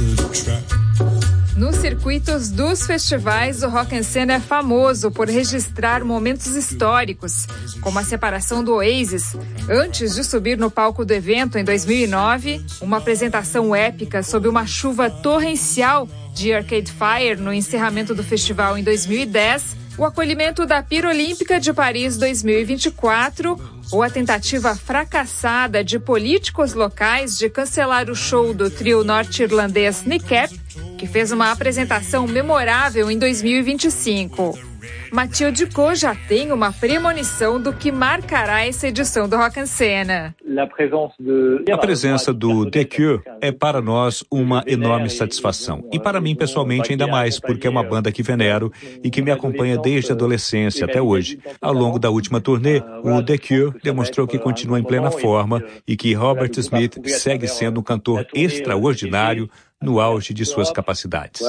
Nos circuitos dos festivais, o Rock en Scene é famoso por registrar momentos históricos, como a separação do Oasis, antes de subir no palco do evento em 2009, uma apresentação épica sob uma chuva torrencial de Arcade Fire no encerramento do festival em 2010, o acolhimento da Pira Olímpica de Paris 2024 ou a tentativa fracassada de políticos locais de cancelar o show do trio norte-irlandês Nick Cave, que fez uma apresentação memorável em 2025. Mathilde Cot já tem uma premonição do que marcará essa edição do Rock en Scene. A presença do The Cure é para nós uma enorme satisfação. E para mim, pessoalmente, ainda mais, porque é uma banda que venero e que me acompanha desde a adolescência até hoje. Ao longo da última turnê, o The Cure demonstrou que continua em plena forma e que Robert Smith segue sendo um cantor extraordinário no auge de suas capacidades.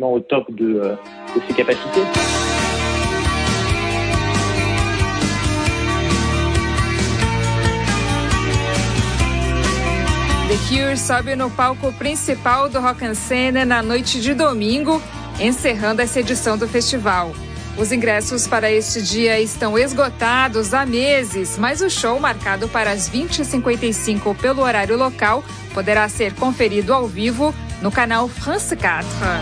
The Cure sobe no palco principal do Rock en Scene na noite de domingo, encerrando essa edição do festival. Os ingressos para este dia estão esgotados há meses, mas o show, marcado para as 20h55 pelo horário local, poderá ser conferido ao vivo no canal France 4.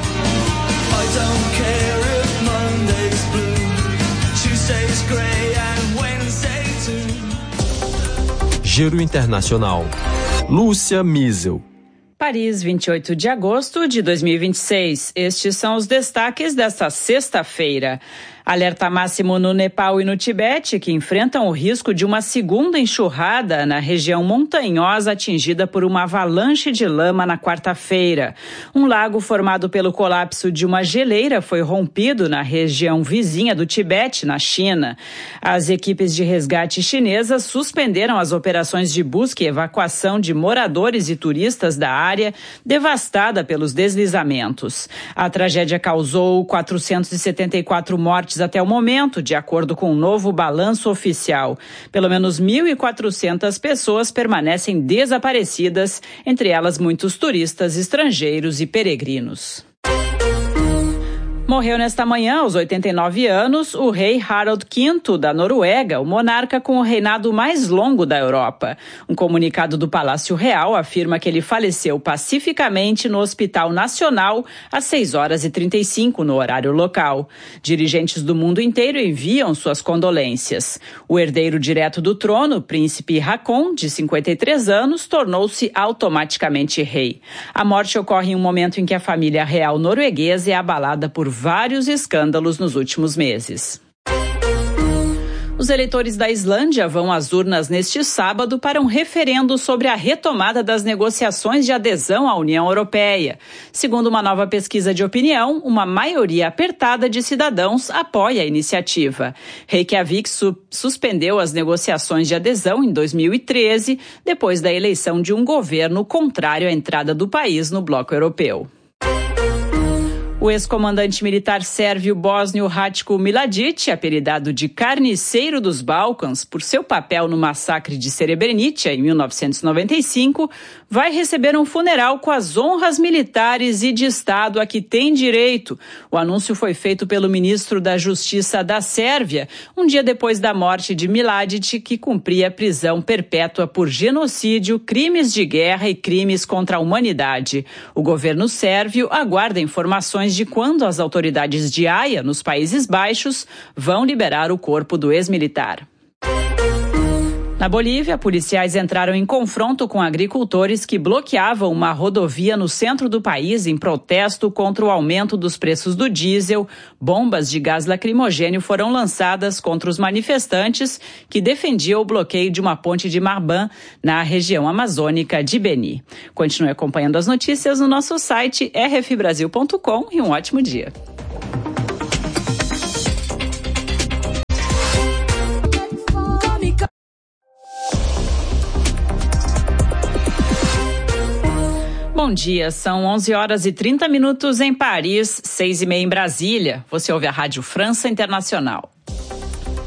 Giro Internacional. Lúcia Miesel. Paris, 28 de agosto de 2026. Estes são os destaques desta sexta-feira. Alerta máximo no Nepal e no Tibete, que enfrentam o risco de uma segunda enxurrada na região montanhosa atingida por uma avalanche de lama na quarta-feira. Um lago formado pelo colapso de uma geleira foi rompido na região vizinha do Tibete, na China. As equipes de resgate chinesas suspenderam as operações de busca e evacuação de moradores e turistas da área devastada pelos deslizamentos. A tragédia causou 474 mortes até o momento, de acordo com um novo balanço oficial. Pelo menos 1.400 pessoas permanecem desaparecidas, entre elas muitos turistas estrangeiros e peregrinos. Morreu nesta manhã, aos 89 anos, o rei Harald V da Noruega, o monarca com o reinado mais longo da Europa. Um comunicado do Palácio Real afirma que ele faleceu pacificamente no Hospital Nacional às 6h35 no horário local. Dirigentes do mundo inteiro enviam suas condolências. O herdeiro direto do trono, príncipe Haakon, de 53 anos, tornou-se automaticamente rei. A morte ocorre em um momento em que a família real norueguesa é abalada por vários escândalos nos últimos meses. Os eleitores da Islândia vão às urnas neste sábado para um referendo sobre a retomada das negociações de adesão à União Europeia. Segundo uma nova pesquisa de opinião, uma maioria apertada de cidadãos apoia a iniciativa. Reykjavik suspendeu as negociações de adesão em 2013, depois da eleição de um governo contrário à entrada do país no bloco europeu. O ex-comandante militar sérvio bósnio Ratko Mladic, apelidado de Carniceiro dos Balcãs por seu papel no massacre de Srebrenica em 1995, vai receber um funeral com as honras militares e de Estado a que tem direito. O anúncio foi feito pelo ministro da Justiça da Sérvia, um dia depois da morte de Mladic, que cumpria prisão perpétua por genocídio, crimes de guerra e crimes contra a humanidade. O governo sérvio aguarda informações de quando as autoridades de Haia, nos Países Baixos, vão liberar o corpo do ex-militar. Na Bolívia, policiais entraram em confronto com agricultores que bloqueavam uma rodovia no centro do país em protesto contra o aumento dos preços do diesel. Bombas de gás lacrimogêneo foram lançadas contra os manifestantes que defendiam o bloqueio de uma ponte de Marban na região amazônica de Beni. Continue acompanhando as notícias no nosso site rfbrasil.com e um ótimo dia. Bom dia, são 11h30 em Paris, 6h30 em Brasília. Você ouve a Rádio França Internacional.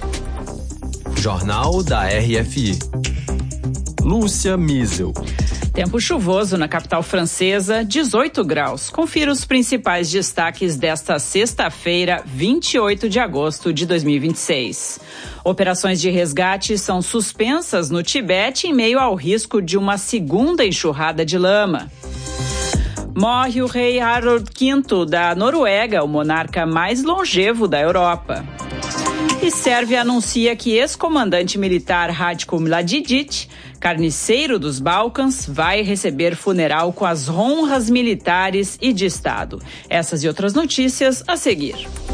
Jornal da RFI. Lúcia Miesel. Tempo chuvoso na capital francesa, 18 graus. Confira os principais destaques desta sexta-feira, 28 de agosto de 2026. Operações de resgate são suspensas no Tibete em meio ao risco de uma segunda enxurrada de lama. Morre o rei Harald V da Noruega, o monarca mais longevo da Europa. E Sérvia anuncia que ex-comandante militar Ratko Mladic, carniceiro dos Balcãs, vai receber funeral com as honras militares e de Estado. Essas e outras notícias a seguir.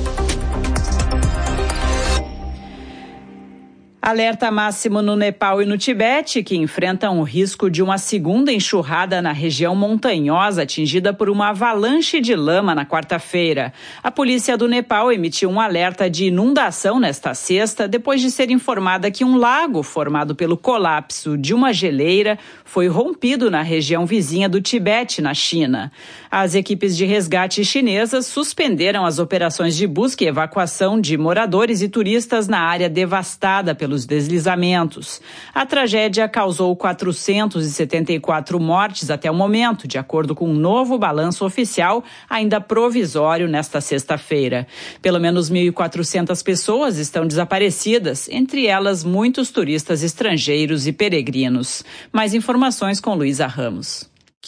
Alerta máximo no Nepal e no Tibete, que enfrentam o risco de uma segunda enxurrada na região montanhosa atingida por uma avalanche de lama na quarta-feira. A polícia do Nepal emitiu um alerta de inundação nesta sexta, depois de ser informada que um lago formado pelo colapso de uma geleira foi rompido na região vizinha do Tibete, na China. As equipes de resgate chinesas suspenderam as operações de busca e evacuação de moradores e turistas na área devastada pelos deslizamentos. A tragédia causou 474 mortes até o momento, de acordo com um novo balanço oficial, ainda provisório nesta sexta-feira. Pelo menos 1.400 pessoas estão desaparecidas, entre elas muitos turistas estrangeiros e peregrinos. Mais informações com Luísa Ramos.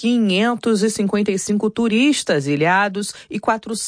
555 turistas ilhados e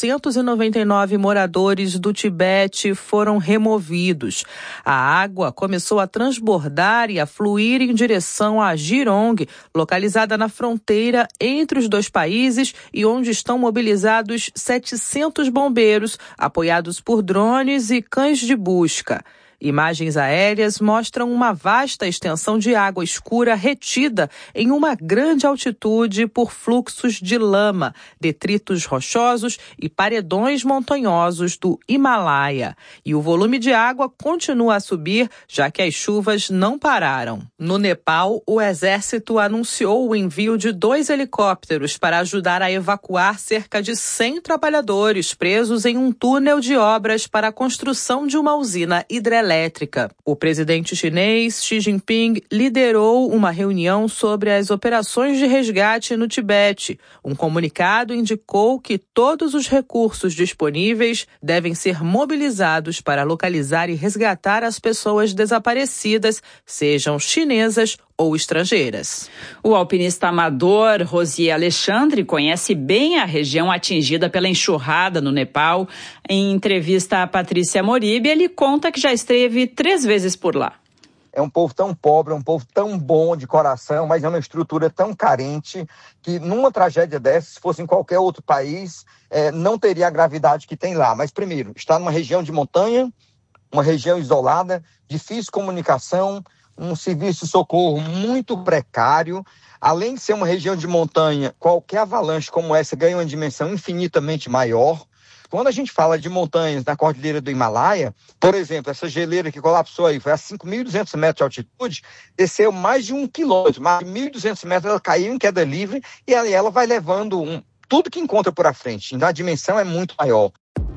499 moradores do Tibete foram removidos. A água começou a transbordar e a fluir em direção a Jirong, localizada na fronteira entre os dois países e onde estão mobilizados 700 bombeiros, apoiados por drones e cães de busca. Imagens aéreas mostram uma vasta extensão de água escura retida em uma grande altitude por fluxos de lama, detritos rochosos e paredões montanhosos do Himalaia. E o volume de água continua a subir, já que as chuvas não pararam. No Nepal, o exército anunciou o envio de 2 helicópteros para ajudar a evacuar cerca de 100 trabalhadores presos em um túnel de obras para a construção de uma usina hidrelétrica. O presidente chinês Xi Jinping liderou uma reunião sobre as operações de resgate no Tibete. Um comunicado indicou que todos os recursos disponíveis devem ser mobilizados para localizar e resgatar as pessoas desaparecidas, sejam chinesas ou estrangeiras. O alpinista amador Rosier Alexandre conhece bem a região atingida pela enxurrada no Nepal. Em entrevista à Patrícia Moribe, ele conta que já esteve 3 vezes por lá. É um povo tão pobre, é um povo tão bom de coração, mas é uma estrutura tão carente que numa tragédia dessa, se fosse em qualquer outro país, não teria a gravidade que tem lá. Mas primeiro, está numa região de montanha, uma região isolada, difícil comunicação, um serviço de socorro muito precário. Além de ser uma região de montanha, qualquer avalanche como essa ganha uma dimensão infinitamente maior. Quando a gente fala de montanhas na cordilheira do Himalaia, por exemplo, essa geleira que colapsou aí, foi a 5.200 metros de altitude, desceu mais de 1 quilômetro, mais de 1.200 metros, ela caiu em queda livre e aí ela vai levando tudo que encontra por à frente. Então a dimensão é muito maior.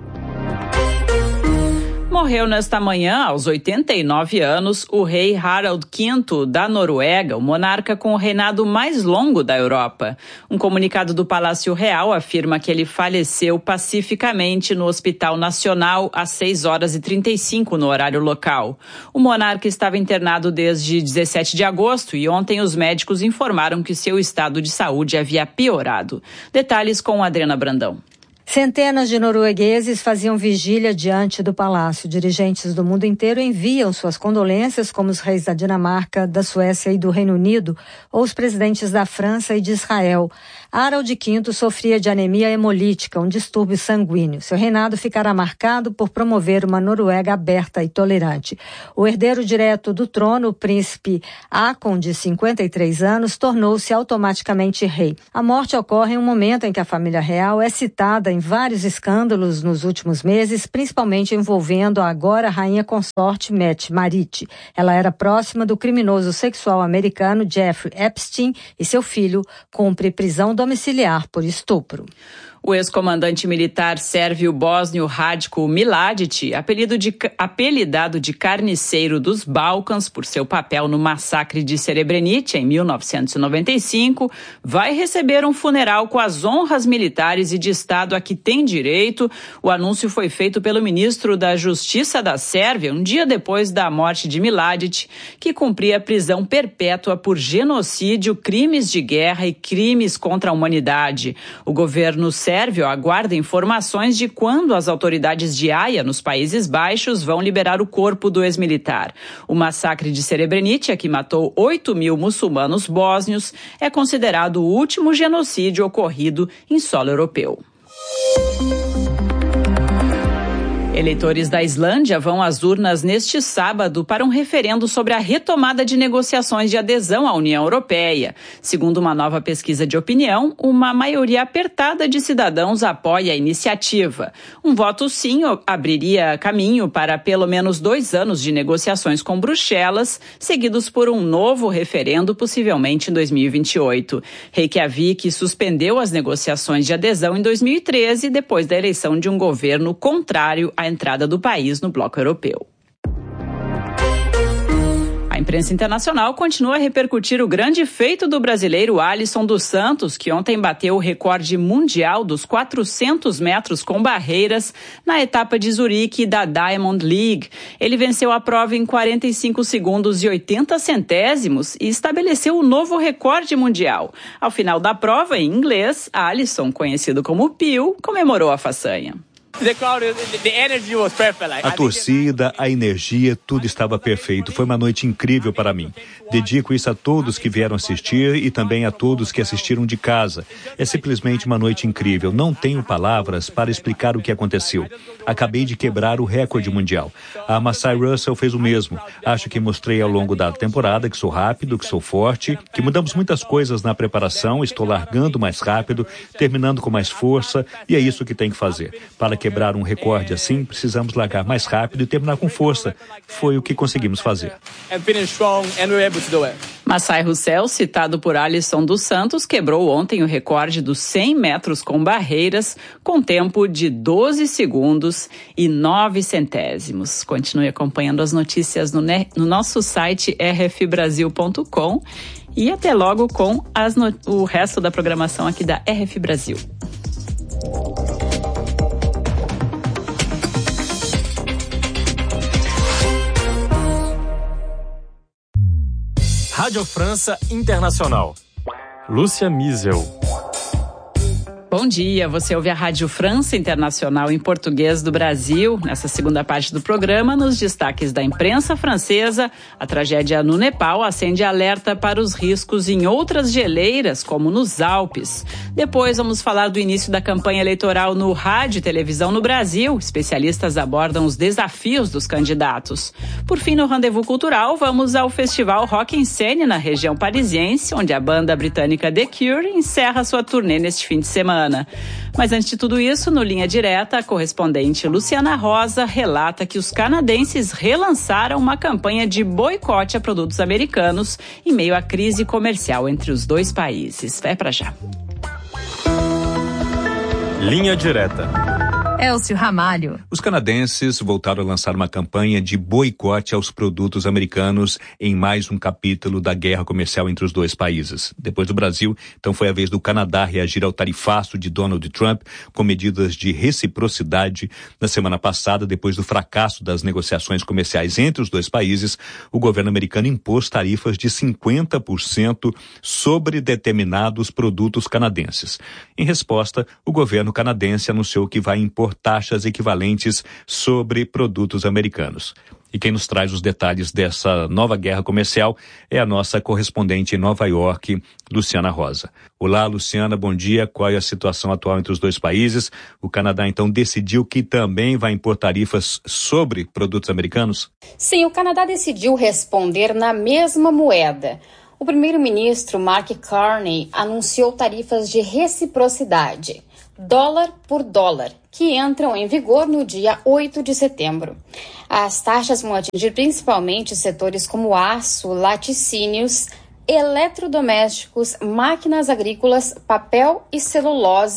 Morreu nesta manhã, aos 89 anos, o rei Harald V da Noruega, o monarca com o reinado mais longo da Europa. Um comunicado do Palácio Real afirma que ele faleceu pacificamente no Hospital Nacional às 6h35 no horário local. O monarca estava internado desde 17 de agosto e ontem os médicos informaram que seu estado de saúde havia piorado. Detalhes com Adriana Brandão. Centenas de noruegueses faziam vigília diante do palácio. Dirigentes do mundo inteiro enviam suas condolências, como os reis da Dinamarca, da Suécia e do Reino Unido, ou os presidentes da França e de Israel. Harald V sofria de anemia hemolítica, um distúrbio sanguíneo. Seu reinado ficará marcado por promover uma Noruega aberta e tolerante. O herdeiro direto do trono, o príncipe Haakon, de 53 anos, tornou-se automaticamente rei. A morte ocorre em um momento em que a família real é citada em vários escândalos nos últimos meses, principalmente envolvendo a agora rainha consorte Mette Marit. Ela era próxima do criminoso sexual americano Jeffrey Epstein e seu filho cumpre prisão domiciliar por estupro. O ex-comandante militar sérvio bósnio Ratko Mladic, apelidado de carniceiro dos Balcãs por seu papel no massacre de Srebrenica em 1995, vai receber um funeral com as honras militares e de Estado a que tem direito. O anúncio foi feito pelo ministro da Justiça da Sérvia, um dia depois da morte de Mladic, que cumpria prisão perpétua por genocídio, crimes de guerra e crimes contra a humanidade. O governo sérvio aguarda informações de quando as autoridades de Haia, nos Países Baixos, vão liberar o corpo do ex-militar. O massacre de Srebrenica, que matou 8.000 muçulmanos bósnios, é considerado o último genocídio ocorrido em solo europeu. Eleitores da Islândia vão às urnas neste sábado para um referendo sobre a retomada de negociações de adesão à União Europeia. Segundo uma nova pesquisa de opinião, uma maioria apertada de cidadãos apoia a iniciativa. Um voto sim abriria caminho para pelo menos 2 anos de negociações com Bruxelas, seguidos por um novo referendo, possivelmente em 2028. Reykjavik suspendeu as negociações de adesão em 2013, depois da eleição de um governo contrário à entrada do país no bloco europeu. A imprensa internacional continua a repercutir o grande feito do brasileiro Alisson dos Santos, que ontem bateu o recorde mundial dos 400 metros com barreiras na etapa de Zurique da Diamond League. Ele venceu a prova em 45 segundos e 80 centésimos e estabeleceu o novo recorde mundial. Ao final da prova, em inglês, Alisson, conhecido como Pio, comemorou a façanha. A torcida, a energia, tudo estava perfeito. Foi uma noite incrível para mim. Dedico isso a todos que vieram assistir e também a todos que assistiram de casa. É simplesmente uma noite incrível. Não tenho palavras para explicar o que aconteceu. Acabei de quebrar o recorde mundial. A Massai Russell fez o mesmo. Acho que mostrei ao longo da temporada que sou rápido, que sou forte, que mudamos muitas coisas na preparação. Estou largando mais rápido, terminando com mais força, e é isso que tem que fazer. Para quebrar um recorde assim, precisamos largar mais rápido e terminar com força. Foi o que conseguimos fazer. Massai Russell, citado por Alisson dos Santos, quebrou ontem o recorde dos 100 metros com barreiras, com tempo de 12 segundos e 9 centésimos. Continue acompanhando as notícias no nosso site rfbrasil.com e até logo com o resto da programação aqui da RF Brasil. Rádio França Internacional. Lúcia Miesel. Bom dia, você ouve a Rádio França Internacional em português do Brasil. Nessa segunda parte do programa, nos destaques da imprensa francesa, a tragédia no Nepal acende alerta para os riscos em outras geleiras, como nos Alpes. Depois vamos falar do início da campanha eleitoral no rádio e televisão no Brasil. Especialistas abordam os desafios dos candidatos. Por fim, no Rendezvous Cultural, vamos ao Festival Rock en Seine na região parisiense, onde a banda britânica The Cure encerra sua turnê neste fim de semana. Mas antes de tudo isso, no Linha Direta, a correspondente Luciana Rosa relata que os canadenses relançaram uma campanha de boicote a produtos americanos em meio à crise comercial entre os dois países. Vai pra já. Linha Direta. Elcio Ramalho. Os canadenses voltaram a lançar uma campanha de boicote aos produtos americanos em mais um capítulo da guerra comercial entre os dois países. Depois do Brasil, então foi a vez do Canadá reagir ao tarifaço de Donald Trump com medidas de reciprocidade. Na semana passada, depois do fracasso das negociações comerciais entre os dois países, o governo americano impôs tarifas de 50% sobre determinados produtos canadenses. Em resposta, o governo canadense anunciou que vai impor taxas equivalentes sobre produtos americanos. E quem nos traz os detalhes dessa nova guerra comercial é a nossa correspondente em Nova York, Luciana Rosa. Olá, Luciana, bom dia. Qual é a situação atual entre os dois países? O Canadá, então, decidiu que também vai impor tarifas sobre produtos americanos? Sim, o Canadá decidiu responder na mesma moeda. O primeiro-ministro Mark Carney anunciou tarifas de reciprocidade, dólar por dólar, que entram em vigor no dia 8 de setembro. As taxas vão atingir principalmente setores como aço, laticínios, eletrodomésticos, máquinas agrícolas, papel e celulose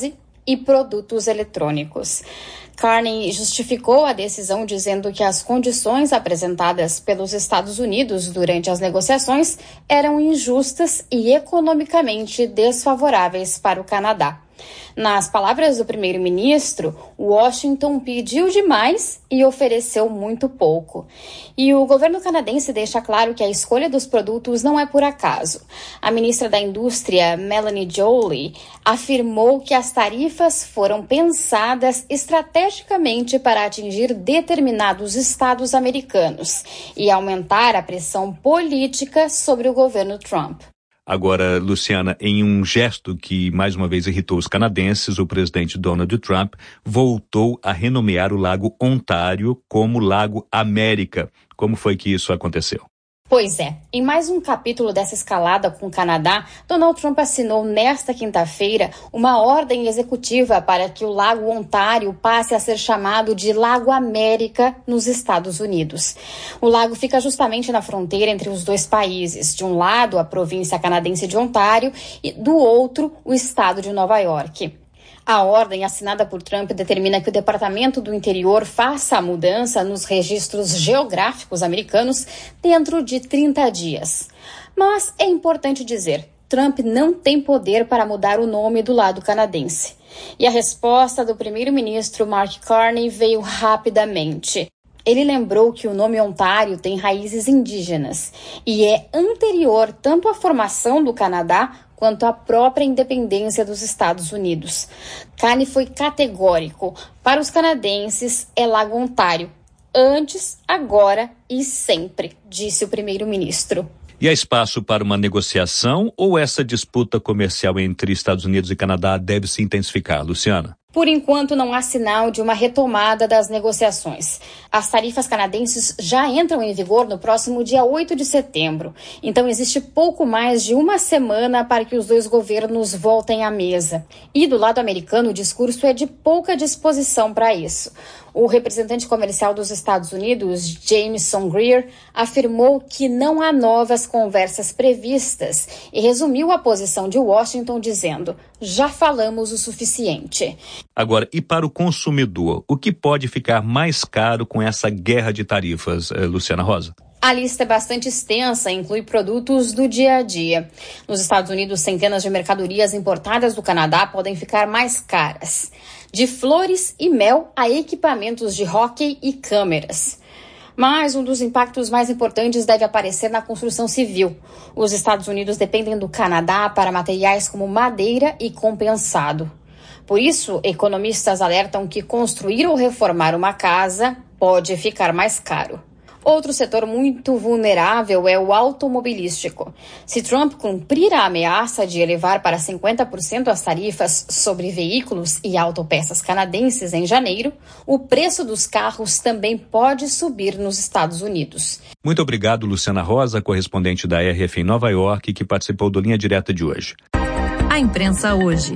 e produtos eletrônicos. Carney justificou a decisão dizendo que as condições apresentadas pelos Estados Unidos durante as negociações eram injustas e economicamente desfavoráveis para o Canadá. Nas palavras do primeiro-ministro, Washington pediu demais e ofereceu muito pouco. E o governo canadense deixa claro que a escolha dos produtos não é por acaso. A ministra da Indústria, Melanie Joly, afirmou que as tarifas foram pensadas estrategicamente para atingir determinados estados americanos e aumentar a pressão política sobre o governo Trump. Agora, Luciana, em um gesto que mais uma vez irritou os canadenses, o presidente Donald Trump voltou a renomear o Lago Ontário como Lago América. Como foi que isso aconteceu? Pois é, em mais um capítulo dessa escalada com o Canadá, Donald Trump assinou nesta quinta-feira uma ordem executiva para que o Lago Ontário passe a ser chamado de Lago América nos Estados Unidos. O lago fica justamente na fronteira entre os dois países, de um lado a província canadense de Ontário e do outro o estado de Nova York. A ordem assinada por Trump determina que o Departamento do Interior faça a mudança nos registros geográficos americanos dentro de 30 dias. Mas é importante dizer, Trump não tem poder para mudar o nome do lado canadense. E a resposta do primeiro-ministro Mark Carney veio rapidamente. Ele lembrou que o nome Ontário tem raízes indígenas e é anterior tanto à formação do Canadá quanto à própria independência dos Estados Unidos. Carney foi categórico. Para os canadenses, é Lago Ontário. Antes, agora e sempre, disse o primeiro-ministro. E há espaço para uma negociação ou essa disputa comercial entre Estados Unidos e Canadá deve se intensificar, Luciana? Por enquanto, não há sinal de uma retomada das negociações. As tarifas canadenses já entram em vigor no próximo dia 8 de setembro. Então, existe pouco mais de uma semana para que os dois governos voltem à mesa. E do lado americano, o discurso é de pouca disposição para isso. O representante comercial dos Estados Unidos, Jameson Greer, afirmou que não há novas conversas previstas e resumiu a posição de Washington dizendo: já falamos o suficiente. Agora, e para o consumidor, o que pode ficar mais caro com essa guerra de tarifas, Luciana Rosa? A lista é bastante extensa e inclui produtos do dia a dia. Nos Estados Unidos, centenas de mercadorias importadas do Canadá podem ficar mais caras. De flores e mel a equipamentos de hóquei e câmeras. Mas um dos impactos mais importantes deve aparecer na construção civil. Os Estados Unidos dependem do Canadá para materiais como madeira e compensado. Por isso, economistas alertam que construir ou reformar uma casa pode ficar mais caro. Outro setor muito vulnerável é o automobilístico. Se Trump cumprir a ameaça de elevar para 50% as tarifas sobre veículos e autopeças canadenses em janeiro, o preço dos carros também pode subir nos Estados Unidos. Muito obrigado, Luciana Rosa, correspondente da RF em Nova York, que participou do Linha Direta de hoje. A imprensa hoje.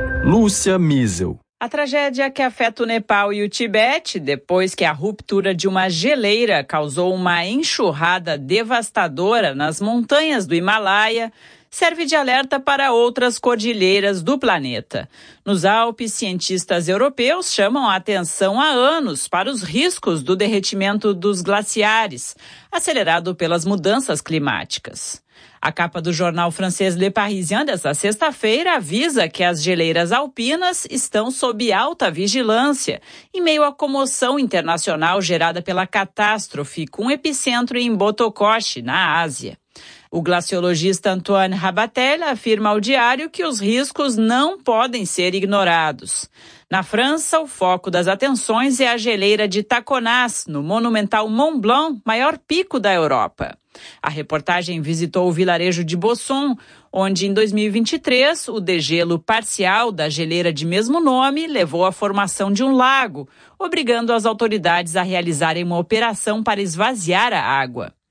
Lúcia Miesel. A tragédia que afeta o Nepal e o Tibete, depois que a ruptura de uma geleira causou uma enxurrada devastadora nas montanhas do Himalaia, serve de alerta para outras cordilheiras do planeta. Nos Alpes, cientistas europeus chamam a atenção há anos para os riscos do derretimento dos glaciares, acelerado pelas mudanças climáticas. A capa do jornal francês Le Parisien desta sexta-feira avisa que as geleiras alpinas estão sob alta vigilância, em meio à comoção internacional gerada pela catástrofe, com epicentro em Botokoshi, na Ásia. O glaciologista Antoine Rabatel afirma ao diário que os riscos não podem ser ignorados. Na França, o foco das atenções é a geleira de Taconaz, no monumental Mont Blanc, maior pico da Europa. A reportagem visitou o vilarejo de Bosson, onde em 2023 o degelo parcial da geleira de mesmo nome levou à formação de um lago, obrigando as autoridades a realizarem uma operação para esvaziar a água.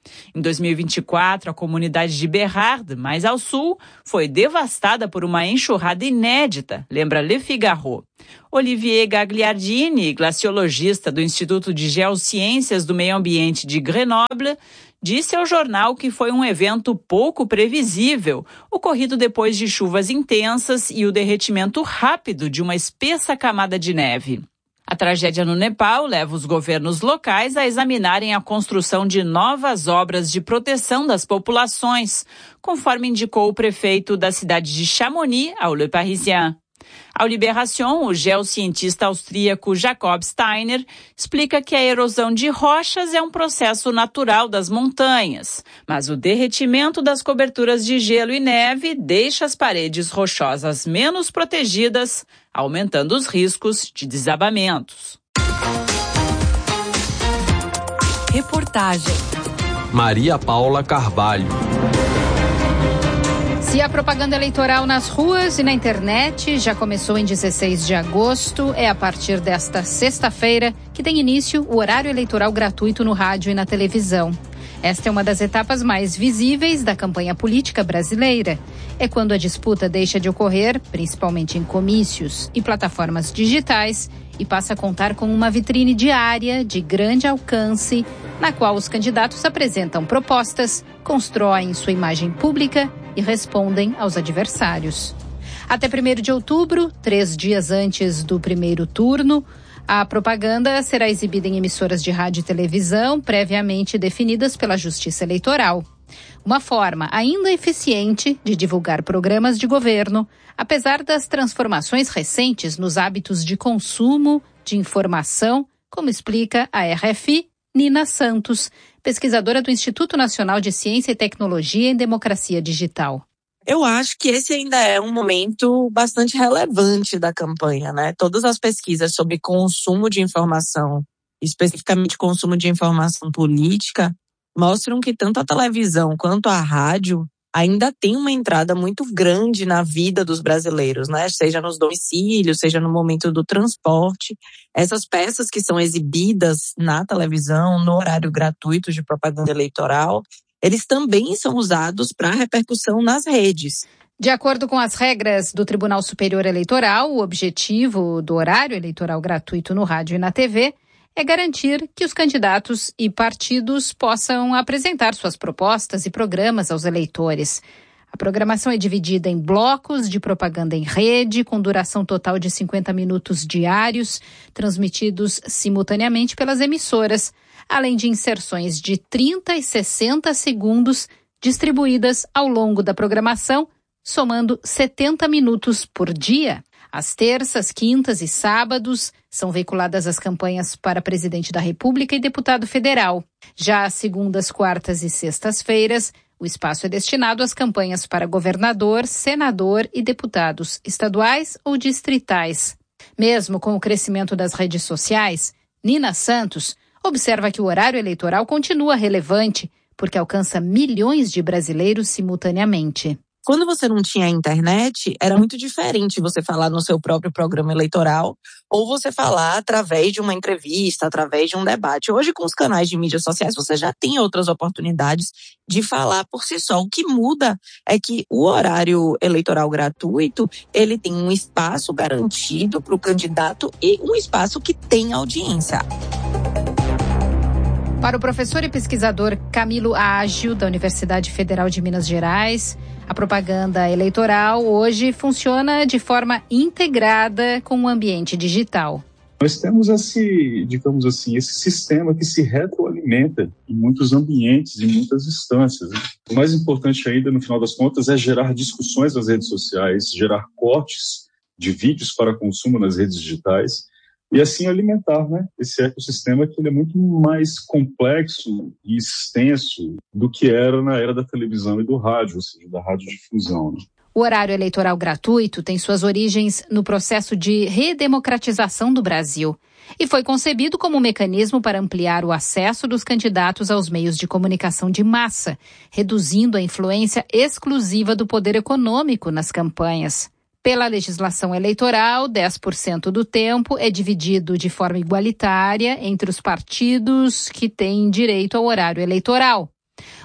Em 2024, a comunidade de Bérardes, mais ao sul, foi devastada por uma enxurrada inédita, lembra Le Figaro. Olivier Gagliardini, glaciologista do Instituto de Geociências do Meio Ambiente de Grenoble, disse ao jornal que foi um evento pouco previsível, ocorrido depois de chuvas intensas e o derretimento rápido de uma espessa camada de neve. A tragédia no Nepal leva os governos locais a examinarem a construção de novas obras de proteção das populações, conforme indicou o prefeito da cidade de Chamonix ao Le Parisien. Ao Libération, o geocientista austríaco Jakob Steiner explica que a erosão de rochas é um processo natural das montanhas, mas o derretimento das coberturas de gelo e neve deixa as paredes rochosas menos protegidas, aumentando os riscos de desabamentos. Reportagem Maria Paula Carvalho. Se a propaganda eleitoral nas ruas e na internet já começou em 16 de agosto, é a partir desta sexta-feira que tem início o horário eleitoral gratuito no rádio e na televisão. Esta é uma das etapas mais visíveis da campanha política brasileira. É quando a disputa deixa de ocorrer, principalmente em comícios e plataformas digitais, e passa a contar com uma vitrine diária de grande alcance, na qual os candidatos apresentam propostas, constroem sua imagem pública e respondem aos adversários. Até 1º de outubro, 3 dias antes do primeiro turno, a propaganda será exibida em emissoras de rádio e televisão previamente definidas pela Justiça Eleitoral. Uma forma ainda eficiente de divulgar programas de governo, apesar das transformações recentes nos hábitos de consumo de informação, como explica a RFI, Nina Santos, pesquisadora do Instituto Nacional de Ciência e Tecnologia em Democracia Digital. Eu acho que esse ainda é um momento bastante relevante da campanha, né? Todas as pesquisas sobre consumo de informação, especificamente consumo de informação política, mostram que tanto a televisão quanto a rádio ainda tem uma entrada muito grande na vida dos brasileiros, né? Seja nos domicílios, seja no momento do transporte. Essas peças que são exibidas na televisão, no horário gratuito de propaganda eleitoral, eles também são usados para repercussão nas redes. De acordo com as regras do Tribunal Superior Eleitoral, o objetivo do horário eleitoral gratuito no rádio e na TV é garantir que os candidatos e partidos possam apresentar suas propostas e programas aos eleitores. A programação é dividida em blocos de propaganda em rede, com duração total de 50 minutos diários, transmitidos simultaneamente pelas emissoras, além de inserções de 30 e 60 segundos distribuídas ao longo da programação, somando 70 minutos por dia. Às terças, quintas e sábados são veiculadas as campanhas para presidente da República e deputado federal. Já às segundas, quartas e sextas-feiras, o espaço é destinado às campanhas para governador, senador e deputados estaduais ou distritais. Mesmo com o crescimento das redes sociais, Nina Santos observa que o horário eleitoral continua relevante porque alcança milhões de brasileiros simultaneamente. Quando você não tinha internet, era muito diferente você falar no seu próprio programa eleitoral ou você falar através de uma entrevista, através de um debate. Hoje, com os canais de mídias sociais, você já tem outras oportunidades de falar por si só. O que muda é que o horário eleitoral gratuito, ele tem um espaço garantido para o candidato e um espaço que tem audiência. Para o professor e pesquisador Camilo Ágio, da Universidade Federal de Minas Gerais, a propaganda eleitoral hoje funciona de forma integrada com o ambiente digital. Nós temos esse sistema que se retroalimenta em muitos ambientes, em muitas instâncias. O mais importante ainda, no final das contas, é gerar discussões nas redes sociais, gerar cortes de vídeos para consumo nas redes digitais, e assim alimentar, né, esse ecossistema que ele é muito mais complexo e extenso do que era na era da televisão e do rádio, ou seja, da radiodifusão. Né? O horário eleitoral gratuito tem suas origens no processo de redemocratização do Brasil e foi concebido como um mecanismo para ampliar o acesso dos candidatos aos meios de comunicação de massa, reduzindo a influência exclusiva do poder econômico nas campanhas. Pela legislação eleitoral, 10% do tempo é dividido de forma igualitária entre os partidos que têm direito ao horário eleitoral.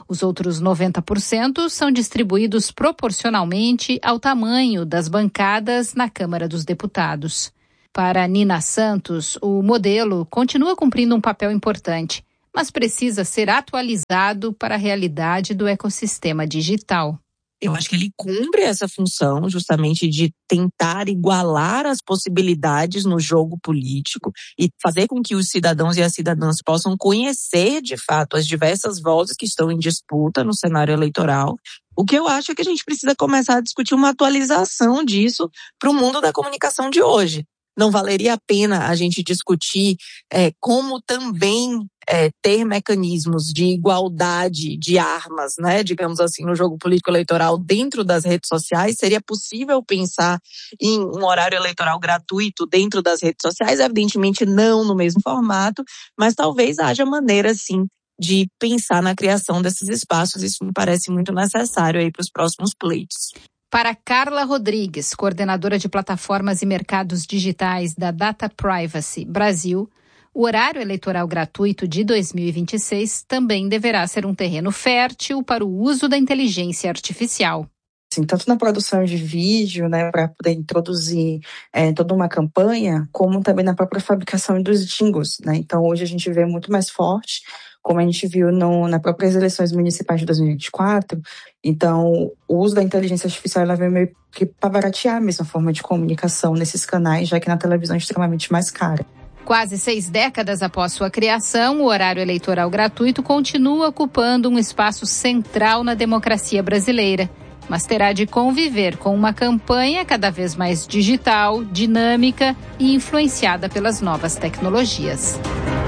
Os outros 90% são distribuídos proporcionalmente ao tamanho das bancadas na Câmara dos Deputados. Para Nina Santos, o modelo continua cumprindo um papel importante, mas precisa ser atualizado para a realidade do ecossistema digital. Eu acho que ele cumpre essa função justamente de tentar igualar as possibilidades no jogo político e fazer com que os cidadãos e as cidadãs possam conhecer, de fato, as diversas vozes que estão em disputa no cenário eleitoral. O que eu acho é que a gente precisa começar a discutir uma atualização disso para o mundo da comunicação de hoje. Não valeria a pena a gente discutir como também ter mecanismos de igualdade de armas, né, digamos assim, no jogo político eleitoral dentro das redes sociais? Seria possível pensar em um horário eleitoral gratuito dentro das redes sociais? Evidentemente não no mesmo formato, mas talvez haja maneira, sim, de pensar na criação desses espaços. Isso me parece muito necessário aí para os próximos pleitos. Para Carla Rodrigues, coordenadora de plataformas e mercados digitais da Data Privacy Brasil, o horário eleitoral gratuito de 2026 também deverá ser um terreno fértil para o uso da inteligência artificial. Assim, tanto na produção de vídeo, né, para poder introduzir toda uma campanha, como também na própria fabricação dos jingles, né? Então, hoje a gente vê muito mais forte, como a gente viu nas próprias eleições municipais de 2024. Então, o uso da inteligência artificial ela veio meio que para baratear a mesma forma de comunicação nesses canais, já que na televisão é extremamente mais cara. Quase 6 décadas após sua criação, o horário eleitoral gratuito continua ocupando um espaço central na democracia brasileira, mas terá de conviver com uma campanha cada vez mais digital, dinâmica e influenciada pelas novas tecnologias.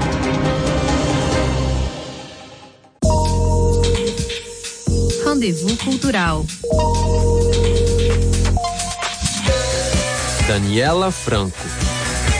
Rendezvous Cultural. Daniela Franco.